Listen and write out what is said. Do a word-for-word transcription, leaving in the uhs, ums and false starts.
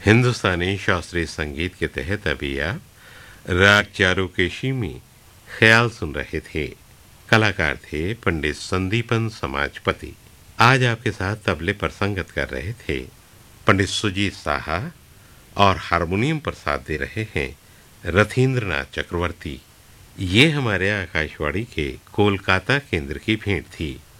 हिंदुस्तानी शास्त्रीय संगीत के तहत अभी आप राग चारुकेशी में ख्याल सुन रहे थे। कलाकार थे पंडित संदीपन समाजपति। आज आपके साथ तबले पर संगत कर रहे थे पंडित सुजीत साहा और हारमोनियम पर साथ दे रहे हैं रथींद्रनाथ चक्रवर्ती। ये हमारे आकाशवाणी के कोलकाता केंद्र की भेंट थी।